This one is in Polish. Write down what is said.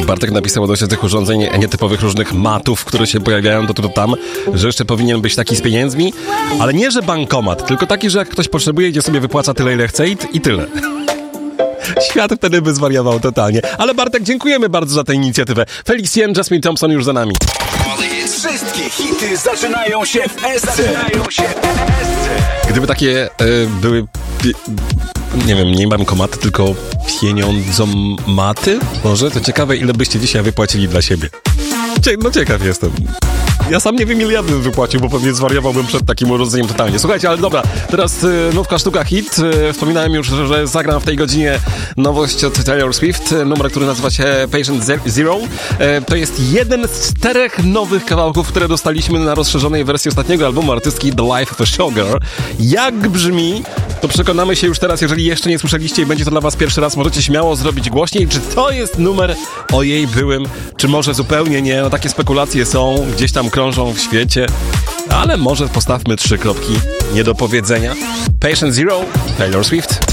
Bartek napisał odnośnie tych urządzeń nietypowych różnych matów, które się pojawiają to tam, że jeszcze powinien być taki z pieniędzmi, ale nie, że bankomat, tylko taki, że jak ktoś potrzebuje, gdzie sobie wypłaca tyle, ile chce i tyle. Świat wtedy by zwariował totalnie. Ale Bartek, dziękujemy bardzo za tę inicjatywę. Felix Jen, Jasmine Thompson już za nami. Wszystkie hity zaczynają się w SC. Gdyby takie były, nie wiem, nie bankomaty, tylko pieniądzomaty, może, to ciekawe, ile byście dzisiaj wypłacili dla siebie. No ciekaw jestem. Ja sam nie wiem, ile ja bym wypłacił, bo pewnie zwariowałbym przed takim urządzeniem totalnie. Słuchajcie, ale dobra, teraz nówka sztuka hit. Wspominałem już, że zagram w tej godzinie nowość od Taylor Swift, numer, który nazywa się Patient Zero. To jest jeden z 4 nowych kawałków, które dostaliśmy na rozszerzonej wersji ostatniego albumu artystki The Life of a Showgirl. Jak brzmi, to przekonamy się już teraz, jeżeli jeszcze nie słyszeliście i będzie to dla was pierwszy raz, możecie śmiało zrobić głośniej, czy to jest numer o jej byłym, czy może zupełnie nie. No takie spekulacje są, gdzieś tam krążą w świecie, ale może postawmy 3 kropki nie do powiedzenia. Patient Zero, Taylor Swift.